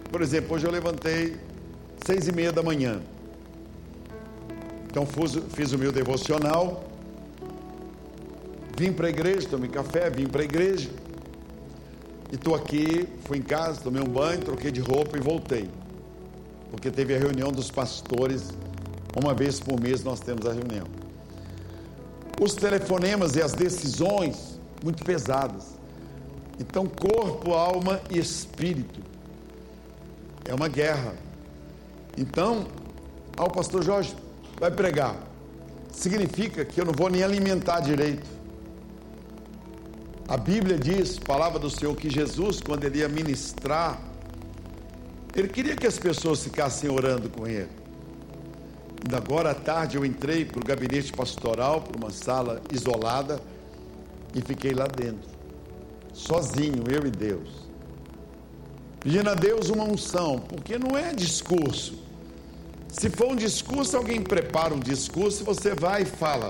Por exemplo, hoje eu levantei 6:30 da manhã. Então fiz o meu devocional, vim para a igreja, tomei café, vim para a igreja, e estou aqui, fui em casa, tomei um banho, troquei de roupa e voltei, porque teve a reunião dos pastores. Uma vez por mês nós temos a reunião. Os telefonemas e as decisões muito pesadas. Então, corpo, alma e espírito é uma guerra. Então, o pastor Jorge vai pregar, significa que eu não vou nem alimentar direito. A Bíblia diz, palavra do Senhor, que Jesus, quando ele ia ministrar, ele queria que as pessoas ficassem orando com ele. Ainda agora à tarde eu entrei para o gabinete pastoral, para uma sala isolada, e fiquei lá dentro, sozinho, eu e Deus, pedindo a Deus uma unção, porque não é discurso. Se for um discurso, alguém prepara um discurso e você vai e fala,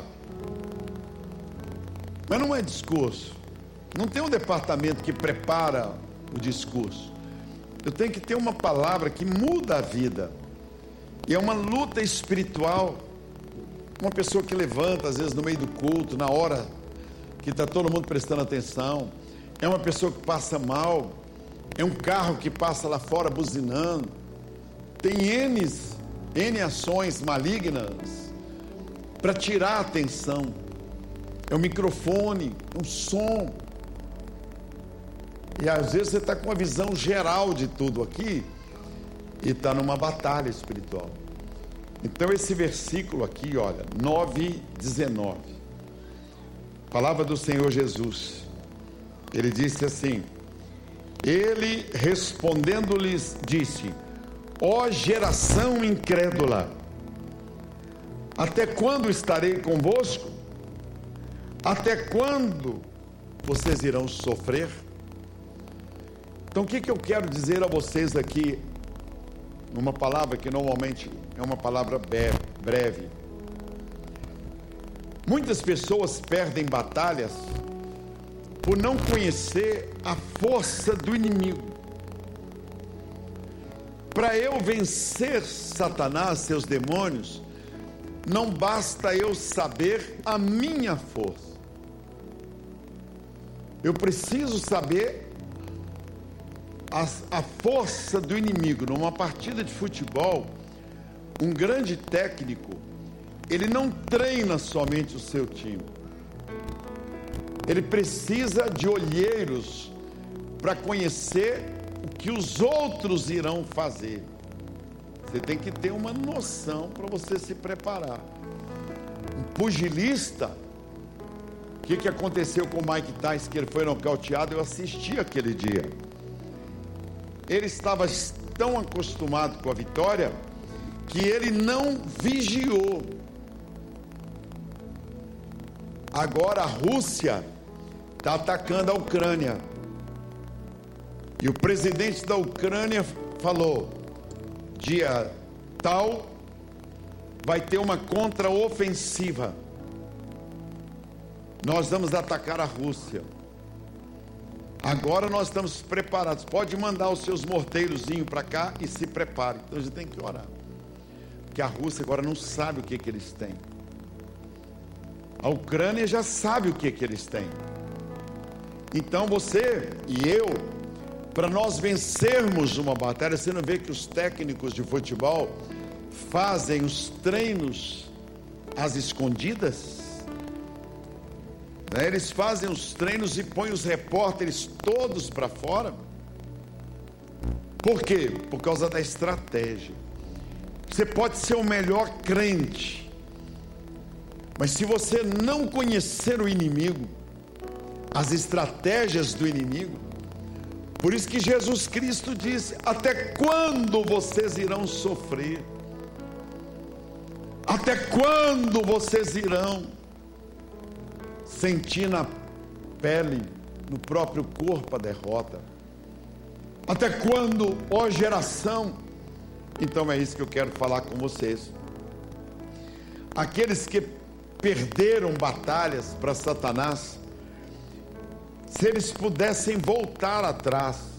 mas não é discurso. Não tem um departamento que prepara o discurso. Eu tenho que ter uma palavra que muda a vida. E é uma luta espiritual. Uma pessoa que levanta, às vezes no meio do culto, na hora que está todo mundo prestando atenção. É uma pessoa que passa mal. É um carro que passa lá fora buzinando. Tem N ações malignas para tirar a atenção. É um microfone, é um som. E às vezes você está com uma visão geral de tudo aqui e está numa batalha espiritual. Então esse versículo aqui, olha, 9:19, palavra do Senhor Jesus, ele disse assim, ele respondendo-lhes disse, ó geração incrédula, até quando estarei convosco? Até quando vocês irão sofrer? Então o que eu quero dizer a vocês aqui, numa palavra que normalmente é uma palavra breve. Muitas pessoas perdem batalhas por não conhecer a força do inimigo. Para eu vencer Satanás, seus demônios, não basta eu saber a minha força. Eu preciso saber a força do inimigo. Numa partida de futebol, um grande técnico, ele não treina somente o seu time. Ele precisa de olheiros para conhecer o que os outros irão fazer. Você tem que ter uma noção para você se preparar. Um pugilista, o que aconteceu com o Mike Tyson, que ele foi nocauteado? Eu assisti aquele dia. Ele estava tão acostumado com a vitória que ele não vigiou. Agora a Rússia está atacando a Ucrânia e o presidente da Ucrânia falou, dia tal vai ter uma contraofensiva, nós vamos atacar a Rússia. Agora nós estamos preparados, pode mandar os seus morteirozinhos para cá e se prepare. Então a gente tem que orar, porque a Rússia agora não sabe o que eles têm. A Ucrânia já sabe o que eles têm. Então você e eu, para nós vencermos uma batalha, você não vê que os técnicos de futebol fazem os treinos às escondidas? Eles fazem os treinos e põem os repórteres todos para fora. Por quê? Por causa da estratégia. Você pode ser o melhor crente, mas se você não conhecer o inimigo, as estratégias do inimigo, por isso que Jesus Cristo disse, até quando vocês irão sofrer? Até quando vocês irão sentir na pele, no próprio corpo a derrota? Até quando, ó geração? Então é isso que eu quero falar com vocês. Aqueles que perderam batalhas para Satanás, se eles pudessem voltar atrás,